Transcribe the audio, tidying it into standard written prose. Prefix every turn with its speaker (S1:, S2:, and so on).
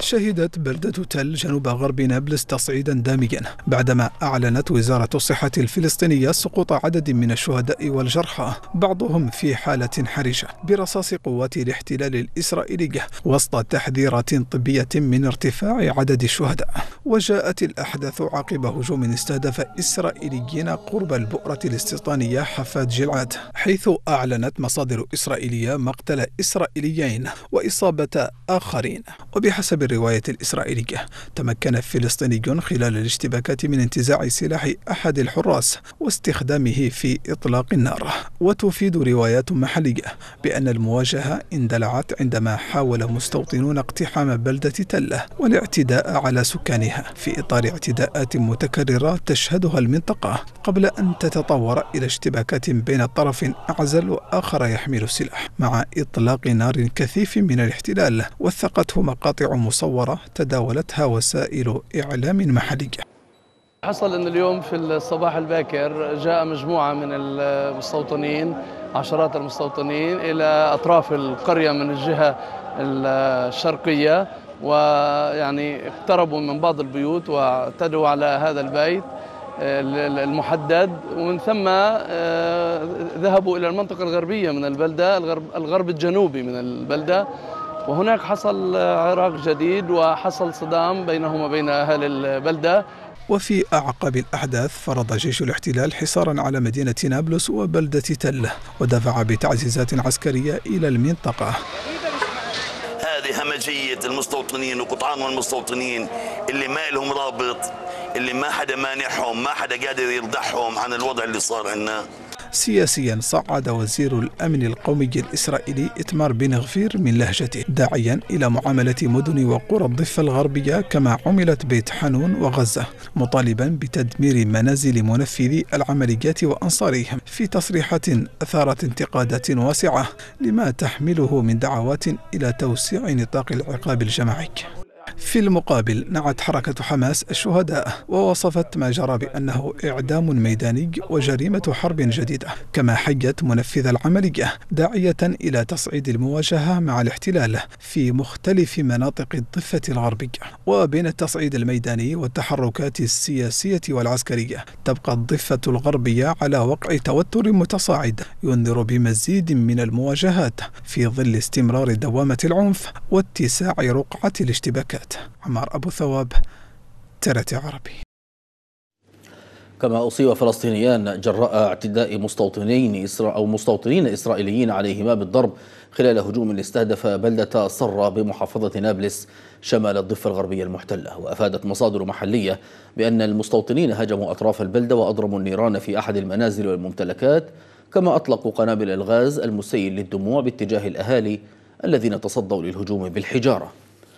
S1: شهدت بلدة تل جنوب غرب نابلس تصعيدا داميا بعدما أعلنت وزارة الصحة الفلسطينية سقوط عدد من الشهداء والجرحى، بعضهم في حالة حرجة، برصاص قوات الاحتلال الإسرائيلية، وسط تحذيرات طبية من ارتفاع عدد الشهداء. وجاءت الأحداث عقب هجوم استهدف إسرائيليين قرب البؤرة الاستيطانية حفاد جلعاد، حيث أعلنت مصادر إسرائيلية مقتل إسرائيليين وإصابة آخرين. وبحسب الرواية الإسرائيلية، تمكن فلسطيني خلال الاشتباكات من انتزاع سلاح أحد الحراس واستخدامه في إطلاق النار. وتفيد روايات محلية بأن المواجهة اندلعت عندما حاول مستوطنون اقتحام بلدة تلة والاعتداء على سكانها في إطار اعتداءات متكررة تشهدها المنطقة، قبل أن تتطور إلى اشتباكات بين طرف أعزل وآخر يحمل السلاح، مع إطلاق نار كثيف من الاحتلال وثقته مقاطع مصورة تداولتها وسائل إعلام محلية.
S2: حصل أن اليوم في الصباح الباكر جاء مجموعة من المستوطنين، عشرات المستوطنين، إلى أطراف القرية من الجهة الشرقية، ويعني اقتربوا من بعض البيوت واعتدوا على هذا البيت المحدد، ومن ثم ذهبوا إلى المنطقة الغربية من البلدة، الغرب الجنوبي من البلدة، وهناك حصل عراك جديد وحصل صدام بينهم وبين أهل البلدة.
S1: وفي أعقاب الأحداث فرض جيش الاحتلال حصارا على مدينة نابلس وبلدة تل، ودفع بتعزيزات عسكرية إلى المنطقة.
S3: هذه همجية المستوطنين وقطعان المستوطنين اللي ما لهم رابط، اللي ما حدا مانحهم، ما حدا قادر يرضعهم عن الوضع اللي صار عنا.
S1: سياسيا، صعد وزير الأمن القومي الإسرائيلي إتمار بن غفير من لهجته، داعيا إلى معاملة مدن وقرى الضفة الغربية كما عملت بيت حانون وغزة، مطالبا بتدمير منازل منفذي العمليات وأنصارهم، في تصريحات أثارت انتقادات واسعة لما تحمله من دعوات إلى توسيع نطاق العقاب الجماعي. في المقابل، نعت حركة حماس الشهداء ووصفت ما جرى بأنه إعدام ميداني وجريمة حرب جديدة، كما حيت منفذ العملية، داعية إلى تصعيد المواجهة مع الاحتلال في مختلف مناطق الضفة الغربية. وبين التصعيد الميداني والتحركات السياسية والعسكرية، تبقى الضفة الغربية على وقع توتر متصاعد ينذر بمزيد من المواجهات في ظل استمرار دوامة العنف واتساع رقعة الاشتباكات. عمار أبو ثواب، TRT عربي.
S4: كما أصيب فلسطينيان جراء اعتداء مستوطنين إسرائيليين عليهما بالضرب خلال هجوم استهدف بلدة صرة بمحافظة نابلس شمال الضفة الغربية المحتلة. وأفادت مصادر محلية بأن المستوطنين هاجموا أطراف البلدة وأضرموا النيران في أحد المنازل والممتلكات، كما أطلقوا قنابل الغاز المسيل للدموع باتجاه الأهالي الذين تصدوا للهجوم بالحجارة.